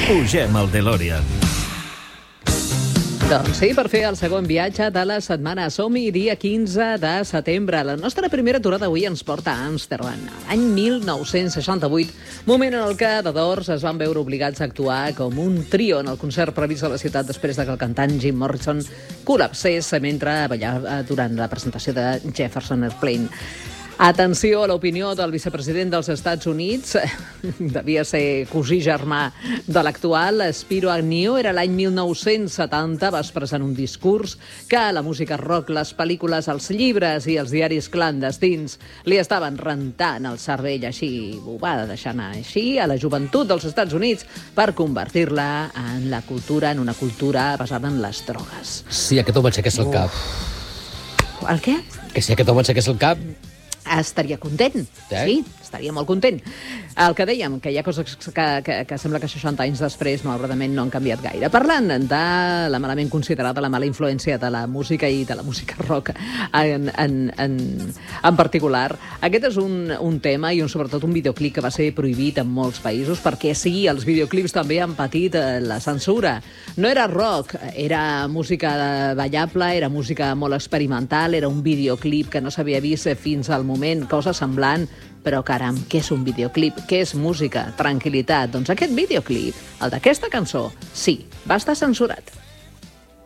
Pugem al DeLorean. Doncs sí, per fer el segon viatge de la setmana. Som-hi dia 15 de setembre. La nostra primera aturada avui ens porta a Amsterdam, l'any 1968, moment en el que The Doors es van veure obligats a actuar com un trio en el concert previst a la ciutat després de que el cantant Jim Morrison col·lapsés mentre ballava durant la presentació de Jefferson Airplane. Atenció a l'opinió del vicepresident dels Estats Units, devia ser cosí germà de l'actual, Spiro Agnew. Era l'any 1970, va expressar en un discurs que la música rock, les pel·lícules, els llibres i els diaris clandestins li estaven rentant el cervell, així ho va deixar anar així a la joventut dels Estats Units per convertir-la en la cultura, en una cultura basada en les drogues. Si aquest home aixequés el cap. El què? Que si aquest home aixequés el cap... Estaria content, sí, estaria molt content. El que dèiem, que hi ha coses que sembla que 60 anys després, malauradament, no han canviat gaire. Parlant de la malament considerada, la mala influència de la música i de la música rock en particular, aquest és un tema i sobretot un videoclip que va ser prohibit en molts països, perquè sí, els videoclips també han patit la censura. No era rock, era música ballable, era música molt experimental, era un videoclip que no s'havia vist fins al moment, cosa semblant, però caram, què és un videoclip? Què és música? Tranquil·litat. Doncs aquest videoclip, el d'aquesta cançó, sí, va estar censurat.